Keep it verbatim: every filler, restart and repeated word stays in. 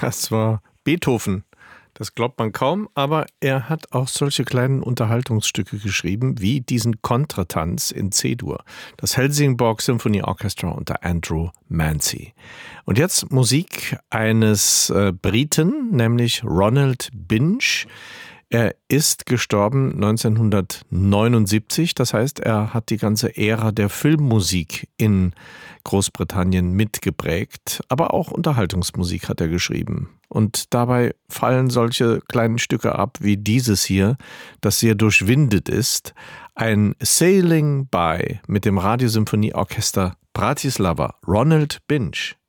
Das war Beethoven. Das glaubt man kaum, aber er hat auch solche kleinen Unterhaltungsstücke geschrieben, wie diesen Kontratanz in C-Dur, das Helsingborg Symphony Orchestra unter Andrew Mancy. Und jetzt Musik eines äh, Briten, nämlich Ronald Binch. Er ist gestorben neunzehnhundertneunundsiebzig, das heißt, er hat die ganze Ära der Filmmusik in Großbritannien mitgeprägt, aber auch Unterhaltungsmusik hat er geschrieben. Und dabei fallen solche kleinen Stücke ab wie dieses hier, das sehr durchwindet ist, ein Sailing By mit dem Radiosymphonieorchester Bratislava, Ronald Binch.